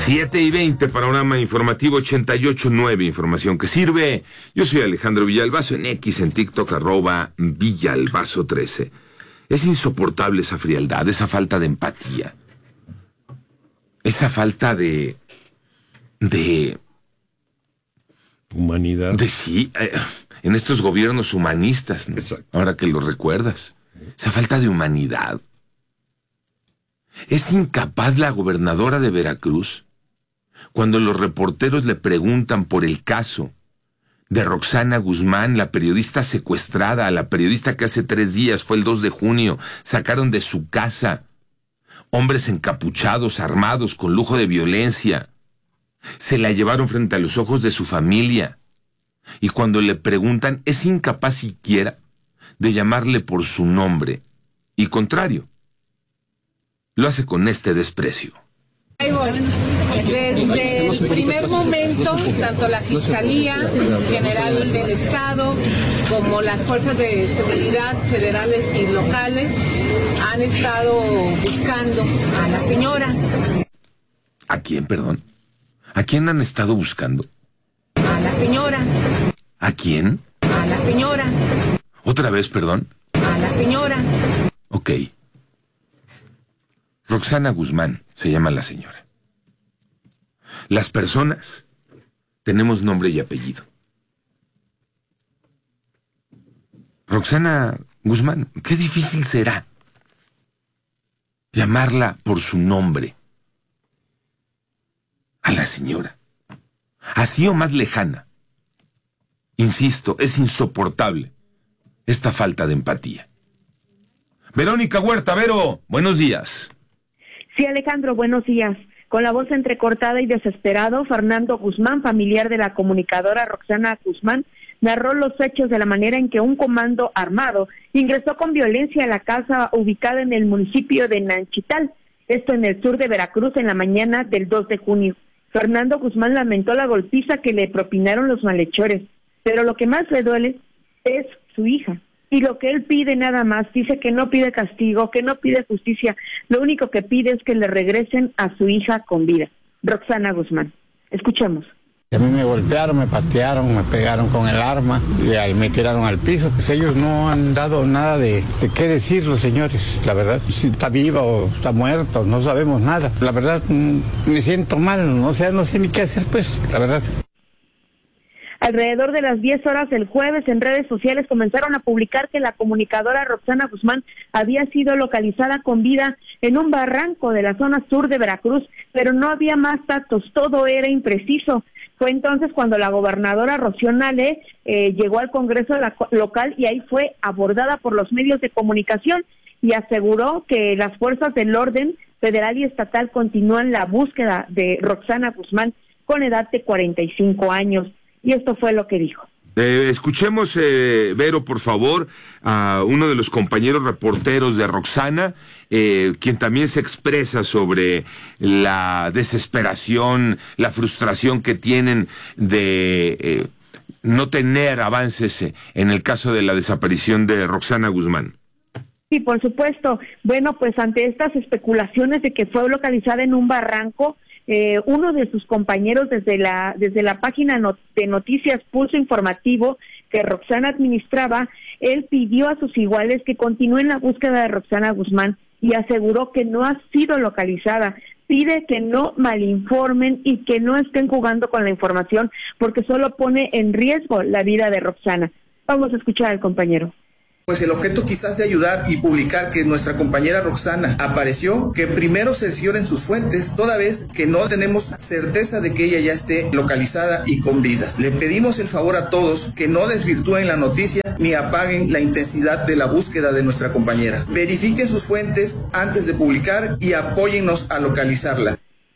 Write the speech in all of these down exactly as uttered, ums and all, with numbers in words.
siete y veinte, panorama informativo ochenta y ocho punto nueve, información que sirve. Yo soy Alejandro Villalbazo, en X, en TikTok, arroba Villalbazo trece. Es insoportable esa frialdad, esa falta de empatía. Esa falta de... de... humanidad. De sí, eh, en estos gobiernos humanistas, ¿no? Ahora que lo recuerdas. Esa falta de humanidad. ¿Es incapaz la gobernadora de Veracruz cuando los reporteros le preguntan por el caso de Roxana Guzmán, la periodista secuestrada, a la periodista que hace tres días, fue el dos de junio, sacaron de su casa hombres encapuchados, armados, con lujo de violencia, se la llevaron frente a los ojos de su familia, y cuando le preguntan, es incapaz siquiera de llamarle por su nombre, y contrario, lo hace con este desprecio. Desde el primer momento, tanto la Fiscalía General del Estado como las fuerzas de seguridad federales y locales han estado buscando a la señora. ¿A quién, perdón? ¿A quién han estado buscando? A la señora. ¿A quién? A la señora. ¿Otra vez, perdón? A la señora. Ok. Roxana Guzmán se llama la señora. Las personas tenemos nombre y apellido. Roxana Guzmán, qué difícil será llamarla por su nombre a la señora. Así o más lejana. Insisto, es insoportable esta falta de empatía. Verónica Huerta, Vero, buenos días. Sí, Alejandro, buenos días. Con la voz entrecortada y desesperado, Fernando Guzmán, familiar de la comunicadora Roxana Guzmán, narró los hechos de la manera en que un comando armado ingresó con violencia a la casa ubicada en el municipio de Nanchital, esto en el sur de Veracruz, en la mañana del dos de junio. Fernando Guzmán lamentó la golpiza que le propinaron los malhechores, pero lo que más le duele es su hija. Y lo que él pide nada más, dice que no pide castigo, que no pide justicia, lo único que pide es que le regresen a su hija con vida. Roxana Guzmán. Escuchemos. A mí me golpearon, me patearon, me pegaron con el arma y me tiraron al piso. Pues ellos no han dado nada de, de qué decir los señores, la verdad. Si está viva o está muerta, no sabemos nada. La verdad, me siento mal, o sea, no sé ni qué hacer, pues, la verdad. Alrededor de las diez horas del jueves, en redes sociales comenzaron a publicar que la comunicadora Roxana Guzmán había sido localizada con vida en un barranco de la zona sur de Veracruz, pero no había más datos, todo era impreciso. Fue entonces cuando la gobernadora Rocío Nale eh, llegó al Congreso la, local y ahí fue abordada por los medios de comunicación y aseguró que las fuerzas del orden federal y estatal continúan la búsqueda de Roxana Guzmán con edad de cuarenta y cinco años. Y esto fue lo que dijo. Eh, escuchemos, eh, Vero, por favor, a uno de los compañeros reporteros de Roxana, eh, quien también se expresa sobre la desesperación, la frustración que tienen de eh, no tener avances en el caso de la desaparición de Roxana Guzmán. Sí, por supuesto. Bueno, pues ante estas especulaciones de que fue localizada en un barranco, Eh, uno de sus compañeros desde la desde la página not- de noticias Pulso Informativo que Roxana administraba, él pidió a sus iguales que continúen la búsqueda de Roxana Guzmán y aseguró que no ha sido localizada. Pide que no malinformen y que no estén jugando con la información porque solo pone en riesgo la vida de Roxana. Vamos a escuchar al compañero. Pues el objeto quizás de ayudar y publicar que nuestra compañera Roxana apareció, que primero cercioren sus fuentes, toda vez que no tenemos certeza de que ella ya esté localizada y con vida. Le pedimos el favor a todos que no desvirtúen la noticia ni apaguen la intensidad de la búsqueda de nuestra compañera. Verifiquen sus fuentes antes de publicar y apóyennos a localizarla.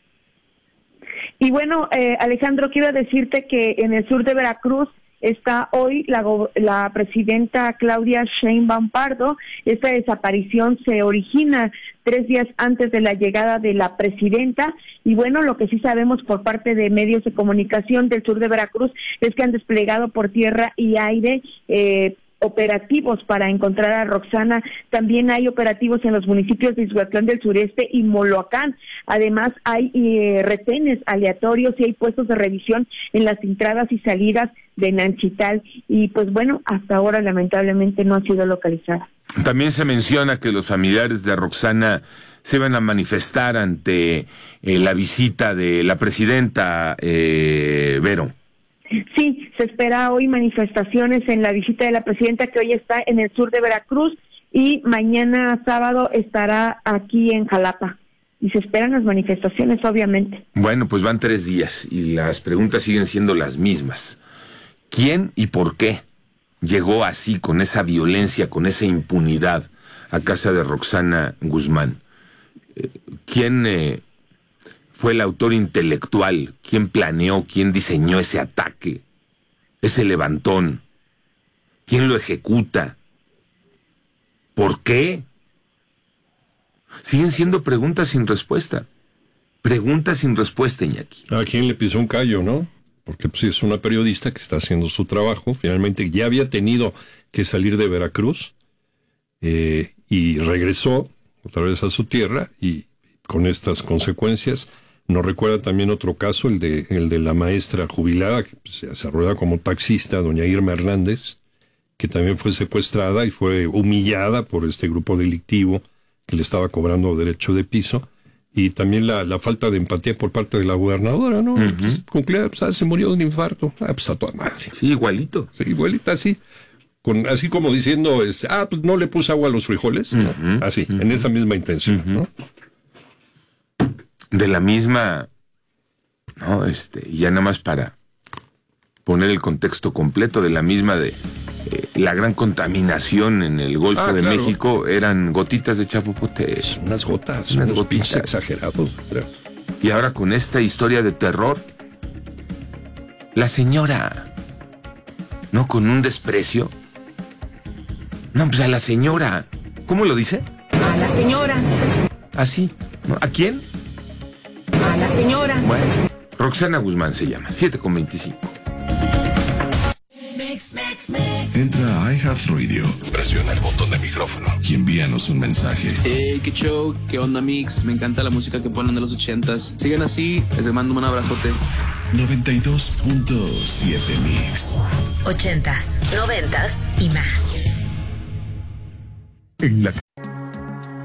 Y bueno, eh, Alejandro, quiero decirte que en el sur de Veracruz está hoy la, la presidenta Claudia Sheinbaum Pardo. Esta desaparición se origina tres días antes de la llegada de la presidenta y bueno, lo que sí sabemos por parte de medios de comunicación del sur de Veracruz es que han desplegado por tierra y aire eh, operativos para encontrar a Roxana. También hay operativos en los municipios de Ixhuatlán del Sureste y Moloacán. Además hay eh, retenes aleatorios y hay puestos de revisión en las entradas y salidas de Nanchital. Y pues bueno, hasta ahora lamentablemente no ha sido localizada. También se menciona que los familiares de Roxana se van a manifestar ante eh, la visita de la presidenta eh, Vero. Sí, se espera hoy manifestaciones en la visita de la presidenta, que hoy está en el sur de Veracruz, y mañana sábado estará aquí en Jalapa. Y se esperan las manifestaciones, obviamente. Bueno, pues van tres días y las preguntas siguen siendo las mismas. ¿Quién y por qué llegó así, con esa violencia, con esa impunidad, a casa de Roxana Guzmán? ¿Quién eh, fue el autor intelectual? ¿Quién planeó, quién diseñó ese ataque, ese levantón? ¿Quién lo ejecuta? ¿Por qué? Siguen siendo preguntas sin respuesta. Preguntas sin respuesta, Iñaki. ¿A quién le pisó un callo, no? Porque pues, es una periodista que está haciendo su trabajo. Finalmente ya había tenido que salir de Veracruz eh, y regresó otra vez a su tierra y con estas consecuencias. Nos recuerda también otro caso, el de el de la maestra jubilada, que pues, se desarrolla como taxista, doña Irma Hernández, que también fue secuestrada y fue humillada por este grupo delictivo que le estaba cobrando derecho de piso. Y también la, la falta de empatía por parte de la gobernadora, ¿no? Uh-huh. Pues, concluida, pues, ah, se murió de un infarto. Ah, pues a toda madre. Sí, igualito. Sí, igualita, así. Con, así como diciendo, es, ah, pues no le puse agua a los frijoles. Uh-huh. ¿No? Así, uh-huh. En esa misma intención, uh-huh. ¿No? De la misma, no, este, ya nada más para poner el contexto completo, de la misma de eh, la gran contaminación en el Golfo ah, de claro. México, eran gotitas de chapopote. Unas gotas, unas unos gotitas exagerados. Creo. Y ahora con esta historia de terror, la señora, ¿no? Con un desprecio. No, pues a la señora. ¿Cómo lo dice? A la señora. Así, ¿no? ¿A quién? A la señora. Bueno, Roxana Guzmán se llama, siete con veinticinco. Entra a iHeartRadio, presiona el botón de micrófono y envíanos un mensaje. Hey, qué show, qué onda, Mix. Me encanta la música que ponen de los ochentas. Sigan así, les mando un abrazote. noventa y dos punto siete Mix. Ochentas, noventas y más. En la